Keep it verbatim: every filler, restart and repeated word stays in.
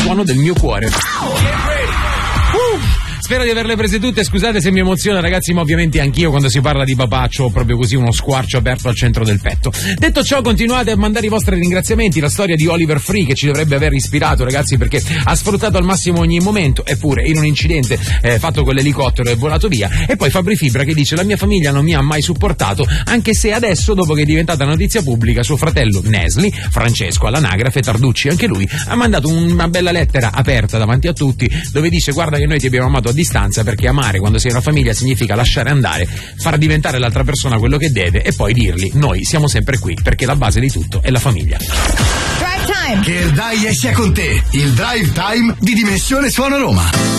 suono del mio cuore. Uh. Spero di averle prese tutte, scusate se mi emoziona ragazzi, ma ovviamente anch'io quando si parla di papà c'ho proprio così uno squarcio aperto al centro del petto. Detto ciò, continuate a mandare i vostri ringraziamenti, la storia di Oliver Free che ci dovrebbe aver ispirato ragazzi, perché ha sfruttato al massimo ogni momento, eppure in un incidente eh, fatto con l'elicottero è volato via. E poi Fabri Fibra che dice: la mia famiglia non mi ha mai supportato, anche se adesso, dopo che è diventata notizia pubblica, suo fratello Nesli, Francesco all'anagrafe Tarducci, anche lui ha mandato una bella lettera aperta davanti a tutti dove dice: guarda che noi ti abbiamo amato a distanza, perché amare quando sei una famiglia significa lasciare andare, far diventare l'altra persona quello che deve e poi dirgli: noi siamo sempre qui, perché la base di tutto è la famiglia. Drive Time! Che il Dai sia con te, il Drive Time di Dimensione Suono Roma.